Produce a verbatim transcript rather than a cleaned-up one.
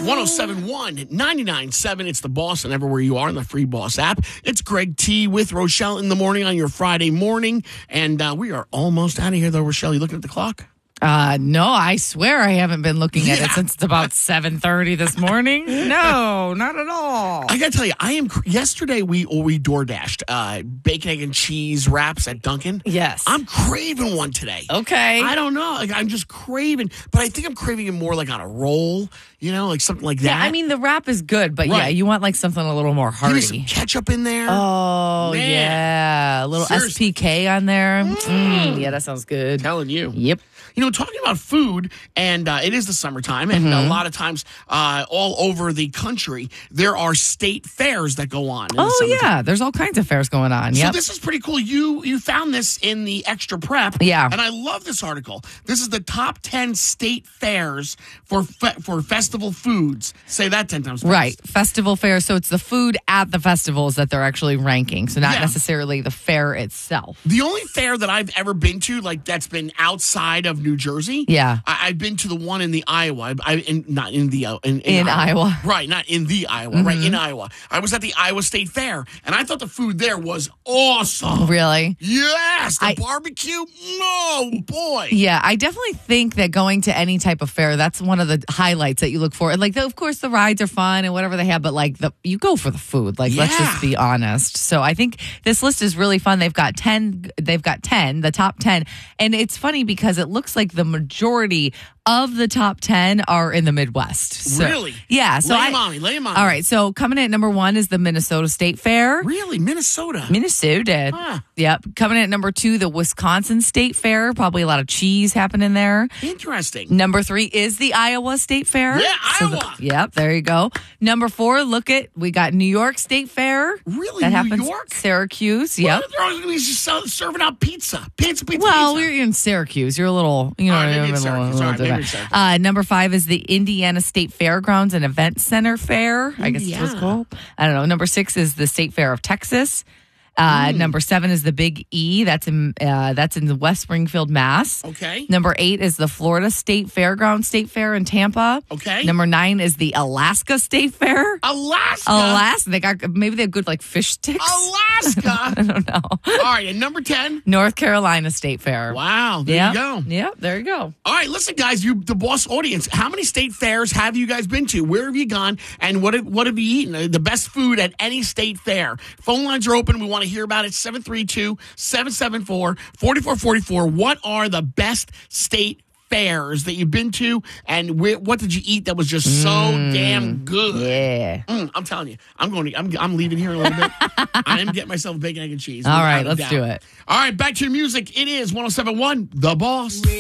one oh seven point one, ninety-nine point seven. It's The Boss, and everywhere you are in the free Boss app. It's Greg T with Rochelle in the morning on your Friday morning. And uh, we are almost out of here, though. Rochelle, you looking at the clock? Uh, no, I swear I haven't been looking at Yeah. it since it's about seven thirty this morning. No, not at all. I gotta tell you, I am. Yesterday we we door dashed uh, bacon, egg, and cheese wraps at Dunkin'. Yes. I'm craving one today. Okay. I don't know. Like, I'm just craving, but I think I'm craving it more like on a roll. You know, like something like that. Yeah, I mean, the wrap is good, but yeah, Right. you want like something a little more Give me some hearty. ketchup in there. Oh, Man. yeah. A little Seriously. S P K on there. Mm, yeah, that sounds good. Telling you. Yep. You know, talking about food, and uh, it is the summertime, and Mm-hmm. a lot of times uh, all over the country, there are state fairs that go on. in the Oh, summertime. yeah. There's all kinds of fairs going on. So Yep. this is pretty cool. You you found this in the extra prep, Yeah. and I love this article. This is the top ten state fairs for fe- for festival foods. Say that ten times. fast. Right. Festival fair. So it's the food at the festivals that they're actually ranking. So not Yeah. necessarily the fair itself. The only fair that I've ever been to, like that's been outside of New Jersey, Yeah. I, I've been to the one in the Iowa. I, I in, not in the uh, in, In Iowa. right? Not in the Iowa, right? In Iowa. I was at the Iowa State Fair, and I thought the food there was awesome. Really? Yes, the I- barbecue. No, boy. Yeah, I definitely think that going to any type of fair, that's one of the highlights that you look for. And like, the, of course, the rides are fun and whatever they have, but like, the you go for the food. Like, let's Yeah. just be honest. So I think this list is really fun. They've got ten. They've got ten, the top ten, and it's funny because it looks like the majority of the top ten are in the Midwest. So- Really? Yeah. So lay I, him on me. Lay him on me. all right. So coming in at number one is the Minnesota State Fair. Really, Minnesota. Minnesota. Huh. Yep. Coming in at number two, the Wisconsin State Fair. Probably a lot of cheese happening there. Interesting. Number three is the Iowa State Fair. Yeah, So the- Iowa. yep, there you go. Number four, look at, we got New York State Fair. Really, That New happens York? Syracuse. Yep. Well, they're always going to be just serving out pizza, pizza, pizza. Well, pizza. we're in Syracuse. You're a little, you know, All right, maybe you're it's a little- Syracuse. All right, little maybe it's different. Syracuse. Uh, number five is the Indiana State Fairgrounds and Event Center Fair. I guess it's what's Indiana. called. I don't know. Number six is the State Fair of Texas. Uh, Hmm. Number seven is the Big E. That's in uh, that's in the West Springfield, Mass. Okay. Number eight is the Florida State Fairground State Fair in Tampa. Okay. Number nine is the Alaska State Fair. Alaska. Alaska. They got maybe they have good like fish sticks. Alaska. I don't know. All right, and number ten. North Carolina State Fair. Wow, there Yep. you go. Yep. There you go. All right, listen, guys, you the Boss audience. How many state fairs have you guys been to? Where have you gone? And what have, what have you eaten? Uh, The best food at any state fair. Phone lines are open. We want to hear about it. seven three two, seven seven four, four four four four. What are the best state fairs that you've been to? And where, what did you eat that was just so damn good? Yeah. Mm, I'm telling you, I'm going to, I'm, I'm leaving here in a little bit. I am getting myself bacon, egg, and cheese. All right, without a let's doubt. do it. All right, back to the music. It is one oh seven point one, The Boss.